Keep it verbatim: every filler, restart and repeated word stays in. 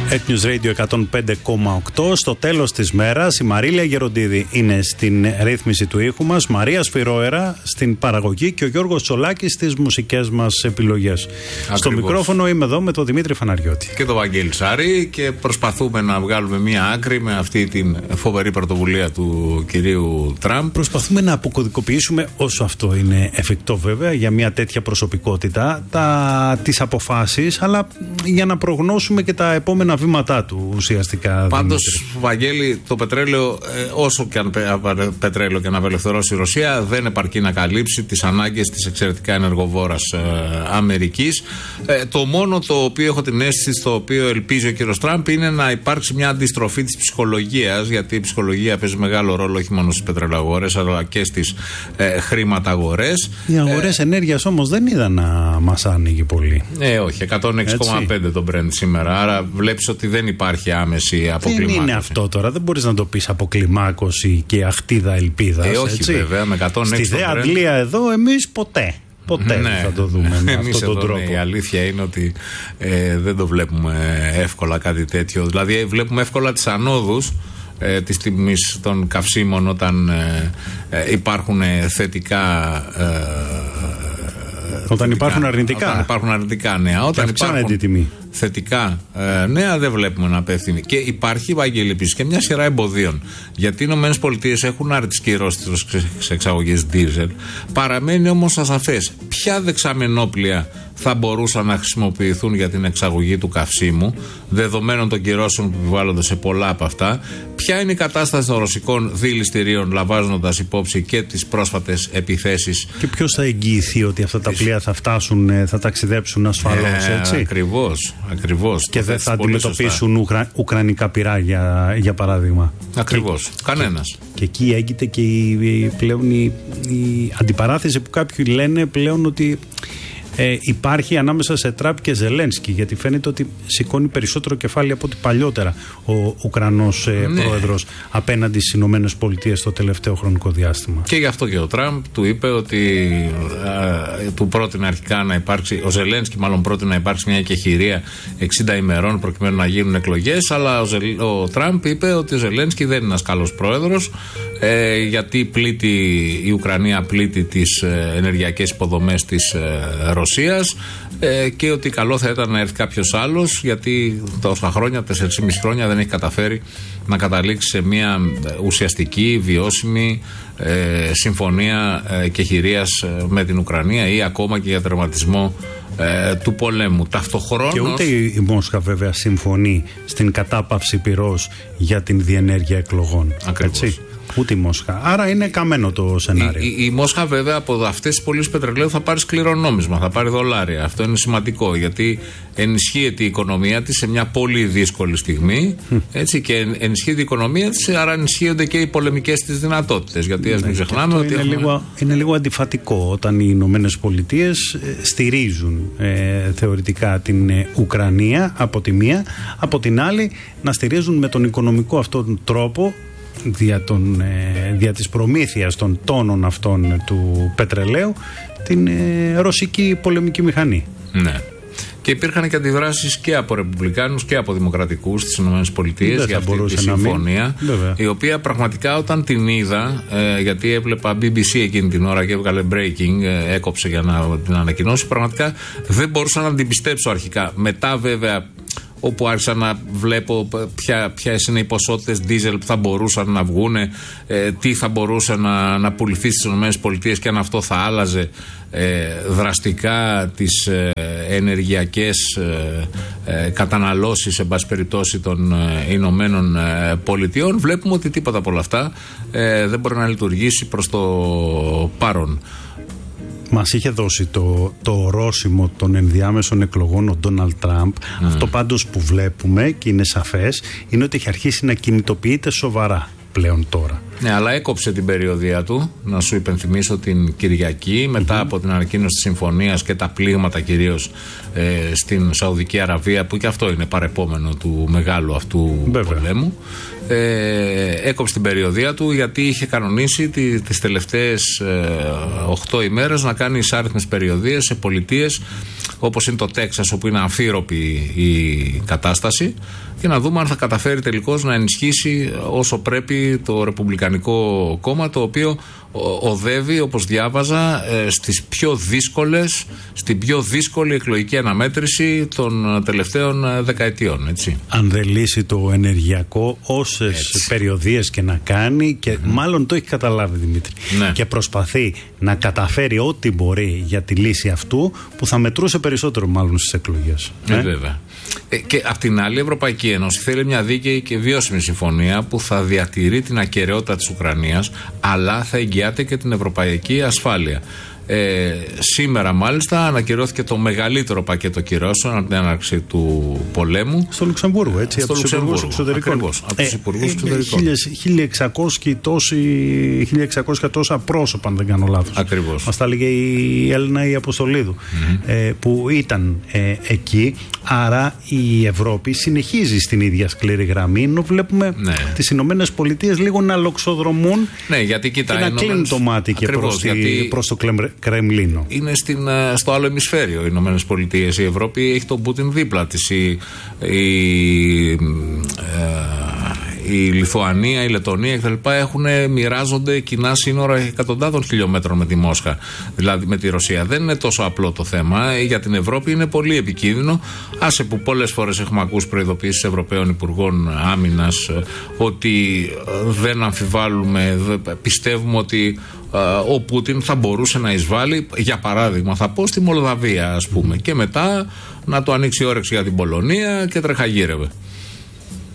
News Radio εκατόν πέντε κόμμα οκτώ. Στο τέλος της μέρας η Μαρίλια Γεροντίδη είναι στην ρύθμιση του ήχου μας, Μαρία Σφυρόερα στην παραγωγή και ο Γιώργος Τσολάκης στις μουσικές μας επιλογές. Ακριβώς. Στο μικρόφωνο είμαι εδώ με τον Δημήτρη Φαναριώτη και τον Βαγγέλη Σάρη και προσπαθούμε να βγάλουμε μία άκρη με αυτή την φοβερή πρωτοβουλία του κυρίου Τραμπ. Προσπαθούμε να αποκωδικοποιήσουμε, όσο αυτό είναι εφικτό βέβαια, για μια τέτοια προσωπικότητα τα, τις αποφάσεις, αλλά για να προγνώσουμε και τα επόμενα βήματά του ουσιαστικά. Πάντως, Βαγγέλη, το πετρέλαιο, ε, όσο και αν πετρέλαιο και να απελευθερώσει η Ρωσία, δεν επαρκεί να καλύψει τις ανάγκες της εξαιρετικά ενεργοβόρας ε, Αμερικής. Ε, το μόνο το οποίο έχω την αίσθηση, στο οποίο ελπίζει ο κύριος Τραμπ, είναι να υπάρξει μια αντιστροφή της ψυχολογίας, γιατί η ψυχολογία παίζει μεγάλο ρόλο όχι μόνο στις πετρελαγορές, αλλά και στις ε, χρηματαγορές. Οι αγορές ε, ενέργειας όμως δεν είδαν να μας άνοιγε πολύ. Ε, όχι, εκατόν έξι κόμμα πέντε το Brent σήμερα. Άρα βλέπεις ότι δεν υπάρχει άμεση αποκλιμάκωση. Δεν είναι αυτό τώρα, δεν μπορείς να το πεις αποκλιμάκωση και αχτίδα ελπίδας. Ε, όχι έτσι. Βέβαια, με εκατόν έξι. Στη δε Αγγλία εδώ εμείς ποτέ. Ποτέ ναι, δεν θα το δούμε με αυτόν τον τρόπο. Ναι, η αλήθεια είναι ότι ε, δεν το βλέπουμε εύκολα κάτι τέτοιο. Δηλαδή βλέπουμε εύκολα τις ανόδους ε, της τιμής των καυσίμων όταν ε, ε, υπάρχουν θετικά ε, Όταν υπάρχουν αρνητικά. Όταν υπάρχουν αρνητικά νέα. Όταν υπάρχουν τιμή. θετικά ε, νέα δεν βλέπουμε να πέφτει. Και υπάρχει, Βαγγέλη, επίσης και μια σειρά εμποδίων. Γιατί οι ΗΠΑ έχουν άρει τις κυρώσεις στις εξαγωγές δίζελ. Παραμένει όμως ασαφές ποια δεξαμενόπλια θα μπορούσαν να χρησιμοποιηθούν για την εξαγωγή του καυσίμου, δεδομένων των κυρώσεων που επιβάλλονται σε πολλά από αυτά. Ποια είναι η κατάσταση των ρωσικών δηληστηρίων, λαμβάνοντας υπόψη και τις πρόσφατες επιθέσεις. Και ποιος θα εγγυηθεί ότι αυτά τα πλοία θα φτάσουν, θα ταξιδέψουν ασφαλώς, ε, έτσι. Ακριβώς, ακριβώς. Και δεν θα αντιμετωπίσουν ουκρα... ουκρανικά πυρά, για παράδειγμα. Ακριβώς. Και, κανένας. Και, και εκεί έγκυται και η, πλέον η, η αντιπαράθεση που κάποιοι λένε πλέον ότι Ε, υπάρχει ανάμεσα σε Τραμπ και Ζελένσκι, γιατί φαίνεται ότι σηκώνει περισσότερο κεφάλι από ό,τι παλιότερα ο Ουκρανός ε, ναι. πρόεδρος απέναντι στις Ηνωμένες Πολιτείες το τελευταίο χρονικό διάστημα. Και γι' αυτό και ο Τραμπ του είπε ότι ε, του πρότεινε αρχικά να υπάρξει, ο Ζελένσκι μάλλον πρότεινε να υπάρξει μια εκεχηρία εξήντα ημερών προκειμένου να γίνουν εκλογές, αλλά ο, Ζελ, ο Τραμπ είπε ότι ο Ζελένσκι δεν είναι ένας καλός πρόεδρος, ε, γιατί πλήττει, η Ουκρανία πλήττει τις ε, ενεργειακές υποδομές της ε, Ρωσίας, ε, και ότι καλό θα ήταν να έρθει κάποιος άλλος, γιατί τόσα χρόνια, τέσσερα και μισό χρόνια δεν έχει καταφέρει να καταλήξει σε μια ουσιαστική, βιώσιμη ε, συμφωνία ε, κεχηρίας ε, με την Ουκρανία ή ακόμα και για τερματισμό ε, του πολέμου. Ταυτοχρόνως. Και ούτε η Μόσχα βέβαια συμφωνεί στην κατάπαυση πυρός για την διενέργεια εκλογών. Ακριβώς. Έτσι. Ούτε η Μόσχα. Άρα είναι καμένο το σενάριο. Η, η, η Μόσχα βέβαια από αυτές τις πωλήσεις πετρελαίου θα πάρει σκληρό νόμισμα, θα πάρει δολάρια. Αυτό είναι σημαντικό, γιατί ενισχύεται η οικονομία της σε μια πολύ δύσκολη στιγμή. Έτσι, και ενισχύεται η οικονομία της, άρα ενισχύονται και οι πολεμικές της δυνατότητες. Γιατί ας μην ξεχνάμε ότι. Είναι, έχουμε... λίγο, είναι λίγο αντιφατικό όταν οι Ηνωμένες Πολιτείες στηρίζουν ε, θεωρητικά την ε, Ουκρανία από τη μία, από την άλλη να στηρίζουν με τον οικονομικό αυτόν τρόπο, δια, των, ε, δια της προμήθειας των τόνων αυτών του πετρελαίου, την ε, ρωσική πολεμική μηχανή. Ναι. Και υπήρχαν και αντιδράσεις και από ρεπουμπλικάνους και από δημοκρατικούς στις ΗΠΑ για αυτή τη συμφωνία, η οποία πραγματικά όταν την είδα, ε, γιατί έβλεπα μπι μπι σι εκείνη την ώρα και έβγαλε breaking, ε, έκοψε για να την ανακοινώσει, πραγματικά δεν μπορούσα να την πιστέψω αρχικά. Μετά βέβαια, όπου άρχισα να βλέπω ποιες είναι οι ποσότητες δίζελ που θα μπορούσαν να βγουν, ε, τι θα μπορούσε να, να πουληθεί στις ΗΠΑ και αν αυτό θα άλλαζε ε, δραστικά τις ε, ενεργειακές ε, ε, καταναλώσεις, εν πάση περιπτώσει, των ε, Ηνωμένων ε, Πολιτειών. Βλέπουμε ότι τίποτα από όλα αυτά ε, δεν μπορεί να λειτουργήσει προς το παρόν. Μας είχε δώσει το, το ορόσημο των ενδιάμεσων εκλογών ο Ντόναλντ Τραμπ. Mm. Αυτό πάντως που βλέπουμε και είναι σαφές είναι ότι έχει αρχίσει να κινητοποιείται σοβαρά πλέον τώρα. Ναι, αλλά έκοψε την περιοδία του. Να σου υπενθυμίσω την Κυριακή, μετά mm-hmm. από την ανακοίνωση της συμφωνίας και τα πλήγματα κυρίως ε, στην Σαουδική Αραβία, που και αυτό είναι παρεπόμενο του μεγάλου αυτού Βέβαια. πολέμου. Ε, έκοψε την περιοδία του γιατί είχε κανονίσει τι, τις τελευταίες οκτώ ημέρες να κάνει εισάριθμες περιοδίες σε πολιτείες όπως είναι το Τέξας, όπου είναι αμφίροπη η κατάσταση, και να δούμε αν θα καταφέρει τελικώς να ενισχύσει όσο πρέπει το Ρεπουμπλικανικό κόμμα, το οποίο οδεύει, όπως διάβαζα, στις πιο δύσκολες, στην πιο δύσκολη εκλογική αναμέτρηση των τελευταίων δεκαετιών, έτσι. Αν δεν λύσει το ενεργειακό, όσες περιοδίες και να κάνει, και mm. μάλλον το έχει καταλάβει, Δημήτρη, ναι. και προσπαθεί να καταφέρει ό,τι μπορεί για τη λύση αυτού, που θα μετρούσε περισσότερο μάλλον στις εκλογές. Ε, ε? βέβαια. Ε, και απ' την άλλη, η Ευρωπαϊκή Ένωση θέλει μια δίκαιη και βιώσιμη συμφωνία που θα διατηρεί την ακεραιότητα της Ουκρανίας, αλλά θα εγγυάται και την ευρωπαϊκή ασφάλεια. Ε, σήμερα μάλιστα ανακυρώθηκε το μεγαλύτερο πακέτο κυρώσεων από την έναρξη του πολέμου στο Λουξεμβούργο, έτσι, στο από τους υπουργούς εξωτερικών. Ακριβώς, από τους υπουργούς εξωτερικών. χίλια εξακόσια τόσα πρόσωπα, αν δεν κάνω λάθος. Ακριβώς. Μας τα έλεγε η Έλληνα η Αποστολίδου, mm-hmm. ε, που ήταν ε, εκεί. Άρα η Ευρώπη συνεχίζει στην ίδια σκληρή γραμμή, ενώ βλέπουμε ναι. τις Ηνωμένες Πολιτείες λίγο να λοξοδρομούν, ναι, γιατί, κοίτα, και να Ηνωμένες... κλείνουν το μάτι και προς, γιατί... προς το Κρεμλίνο. Είναι στην, στο άλλο ημισφαίριο οι Ηνωμένες Πολιτείες. Η Ευρώπη έχει τον Πούτιν δίπλα της. Η, η, ε, η Λιθουανία, η Λετωνία κτλ. Έχουν, μοιράζονται κοινά σύνορα εκατοντάδων χιλιόμετρων με τη Μόσχα, δηλαδή με τη Ρωσία. Δεν είναι τόσο απλό το θέμα. Για την Ευρώπη είναι πολύ επικίνδυνο. Άσε που πολλές φορές έχουμε ακούσει προειδοποιήσεις Ευρωπαίων Υπουργών Άμυνας ότι δεν αμφιβάλλουμε, πιστεύουμε ότι ο Πούτιν θα μπορούσε να εισβάλλει, για παράδειγμα θα πω, στη Μολδαβία, ας πούμε, και μετά να το ανοίξει όρεξη για την Πολωνία και τρεχαγύρευε.